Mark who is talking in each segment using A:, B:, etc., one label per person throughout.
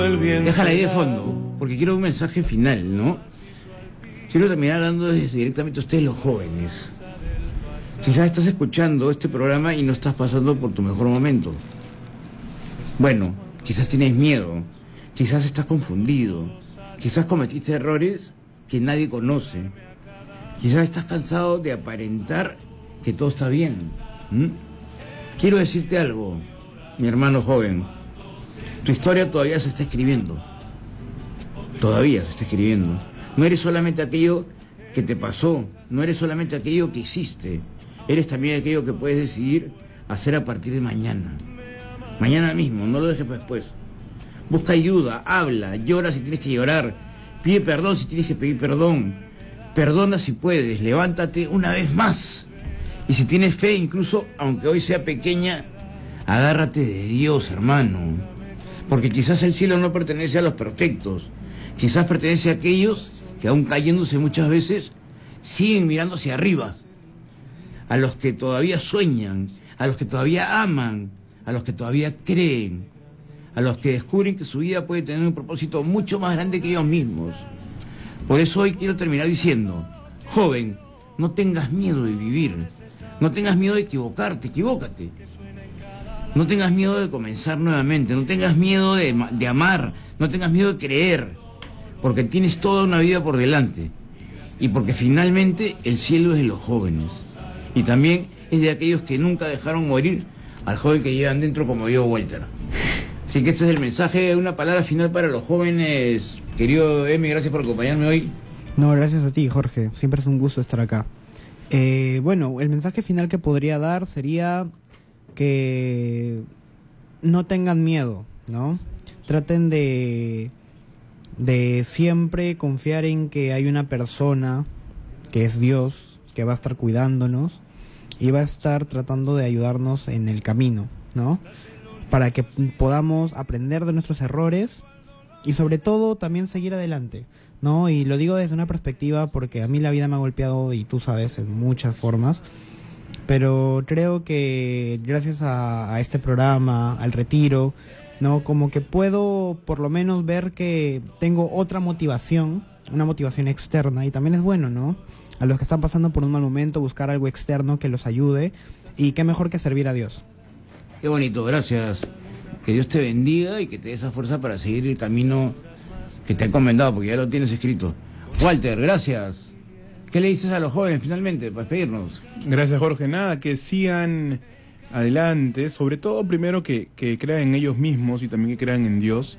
A: Déjala ahí de fondo, porque quiero un mensaje final, ¿no? Quiero terminar hablando directamente a ustedes, los jóvenes. Quizás estás escuchando este programa y no estás pasando por tu mejor momento. Bueno, quizás tienes miedo, quizás estás confundido, quizás cometiste errores que nadie conoce, quizás estás cansado de aparentar que todo está bien. Quiero decirte algo, mi hermano joven. Tu historia todavía se está escribiendo. Todavía se está escribiendo. No eres solamente aquello que te pasó, no eres solamente aquello que hiciste. Eres también aquello que puedes decidir hacer a partir de mañana. Mañana mismo, no lo dejes para después. Busca ayuda, habla, llora si tienes que llorar, pide perdón si tienes que pedir perdón. Perdona si puedes, levántate una vez más. Y si tienes fe, incluso aunque hoy sea pequeña, agárrate de Dios, hermano. Porque quizás el cielo no pertenece a los perfectos. Quizás pertenece a aquellos que, aún cayéndose muchas veces, siguen mirando hacia arriba. A los que todavía sueñan, a los que todavía aman, a los que todavía creen, a los que descubren que su vida puede tener un propósito mucho más grande que ellos mismos. Por eso hoy quiero terminar diciendo, joven, no tengas miedo de vivir, no tengas miedo de equivocarte, equivócate. No tengas miedo de comenzar nuevamente, no tengas miedo de amar, no tengas miedo de creer, porque tienes toda una vida por delante. Y porque finalmente el cielo es de los jóvenes. Y también es de aquellos que nunca dejaron morir al joven que llevan dentro, como dijo Walter. Así que este es el mensaje, una palabra final para los jóvenes. Querido Emi, gracias por acompañarme hoy.
B: No, gracias a ti, Jorge. Siempre es un gusto estar acá. Bueno, el mensaje final que podría dar sería que no tengan miedo, ¿no? Traten de siempre confiar en que hay una persona, que es Dios, que va a estar cuidándonos y va a estar tratando de ayudarnos en el camino, ¿no? Para que podamos aprender de nuestros errores y sobre todo también seguir adelante, ¿no? Y lo digo desde una perspectiva porque a mí la vida me ha golpeado, y tú sabes, en muchas formas, pero creo que gracias a este programa, al retiro, ¿no? Como que puedo por lo menos ver que tengo otra motivación, una motivación externa, y también es bueno, ¿no? A los que están pasando por un mal momento, buscar algo externo que los ayude, y qué mejor que servir a Dios.
A: Qué bonito, gracias. Que Dios te bendiga y que te dé esa fuerza para seguir el camino que te ha encomendado, porque ya lo tienes escrito. Walter, gracias. ¿Qué le dices a los jóvenes finalmente para despedirnos?
C: Gracias, Jorge. Nada, que sigan adelante, sobre todo primero que crean en ellos mismos y también que crean en Dios,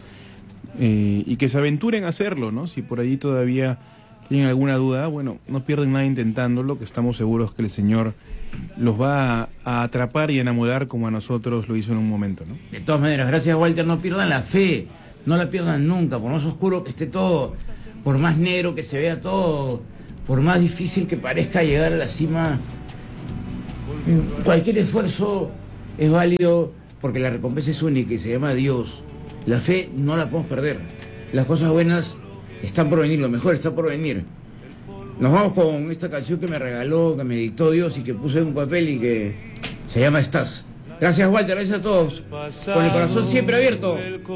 C: y que se aventuren a hacerlo, ¿no? Si por ahí todavía tienen alguna duda, bueno, no pierden nada intentándolo, que estamos seguros que el Señor los va a atrapar y enamorar como a nosotros lo hizo en un momento, ¿no?
A: De todas maneras, gracias, Walter. No pierdan la fe, no la pierdan nunca, por más oscuro que esté todo, por más negro que se vea todo, por más difícil que parezca llegar a la cima. Cualquier esfuerzo es válido porque la recompensa es única y se llama Dios. La fe no la podemos perder. Las cosas buenas están por venir, lo mejor está por venir. Nos vamos con esta canción que me regaló, que me dictó Dios y que puse en un papel y que se llama Estás. Gracias, Walter, gracias a todos. Con el corazón siempre abierto.